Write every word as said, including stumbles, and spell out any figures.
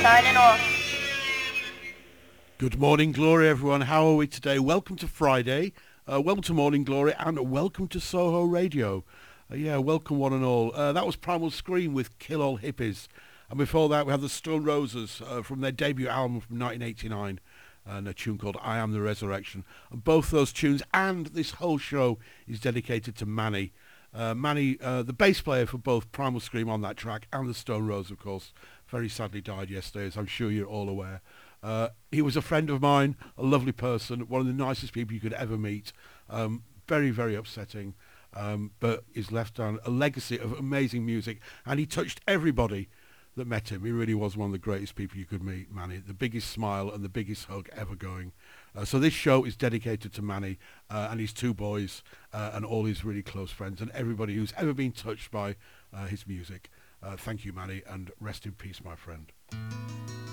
signing off. Good morning, Glory, everyone. How are we today? Welcome to Friday. Uh, welcome to Morning Glory, and welcome to Soho Radio. Uh, yeah, welcome one and all. Uh, that was Primal Scream with Kill All Hippies. And before that, we had the Stone Roses uh, from their debut album from nineteen eighty-nine, and a tune called I Am the Resurrection. And both those tunes and this whole show is dedicated to Manny. Uh, Manny, uh, the bass player for both Primal Scream on that track and the Stone Roses, of course, very sadly died yesterday, as I'm sure you're all aware. Uh, he was a friend of mine, a lovely person, one of the nicest people you could ever meet. Um, very, very upsetting, um, but he's left down a legacy of amazing music, and he touched everybody that met him. He really was one of the greatest people you could meet, Manny. The biggest smile and the biggest hug ever going. Uh, so this show is dedicated to Manny uh, and his two boys uh, and all his really close friends and everybody who's ever been touched by uh, his music. Uh, thank you, Manny, and rest in peace, my friend.